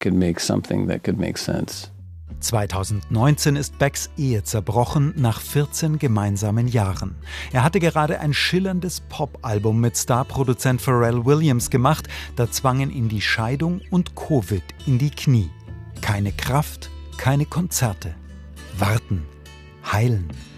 could make something that could make sense. 2019 ist Becks Ehe zerbrochen nach 14 gemeinsamen Jahren. Er hatte gerade ein schillerndes Pop-Album mit Starproduzent Pharrell Williams gemacht, da zwangen ihn die Scheidung und Covid in die Knie. Keine Kraft, keine Konzerte. Warten, heilen.